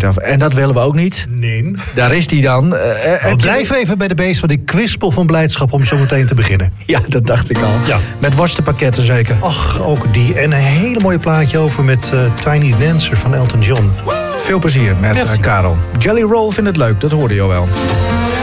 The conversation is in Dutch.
tijd af. En dat willen we ook niet. Nee. Daar is die dan. Blijf even bij de beest, want ik kwispel van blijdschap om zo meteen te beginnen. Ja, dat dacht ik al. Ja. Met worstenpakketten zeker. Ach, ook die. En een hele mooie plaatje over met Tiny Dancer van Elton John. Veel plezier met Merci. Karel. Jelly Roll vindt het leuk, dat hoorde je al wel.